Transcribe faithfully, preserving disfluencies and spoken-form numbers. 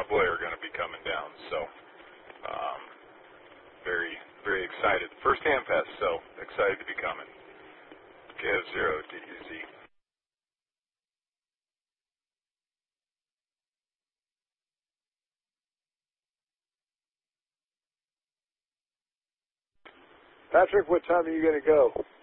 my boy are going to be coming down. So um, very, very excited. First Hamfest, so excited to be coming. K F zero D U Z. Patrick, what time are you going to go?